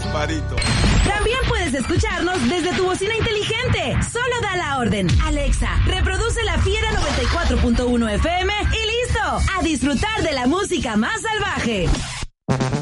Parito. También puedes escucharnos desde tu bocina inteligente. Solo da la orden. Alexa, reproduce La Fiera 94.1 FM y listo. A disfrutar de la música más salvaje.